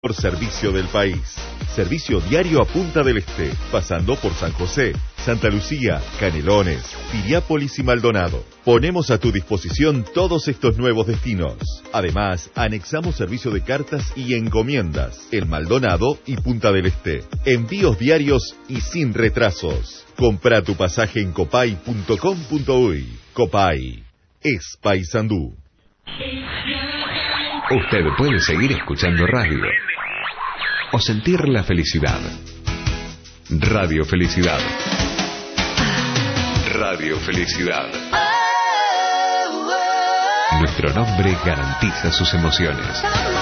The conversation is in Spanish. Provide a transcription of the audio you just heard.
Por servicio del país. Servicio diario a Punta del Este, pasando por San José, Santa Lucía, Canelones, Piriápolis y Maldonado. Ponemos a tu disposición todos estos nuevos destinos. Además, anexamos servicio de cartas y encomiendas en Maldonado y Punta del Este. Envíos diarios y sin retrasos. Compra tu pasaje en copay.com.uy. Copay es Paysandú. Usted puede seguir escuchando radio o sentir la felicidad. Radio Felicidad. Radio Felicidad. Nuestro nombre garantiza sus emociones.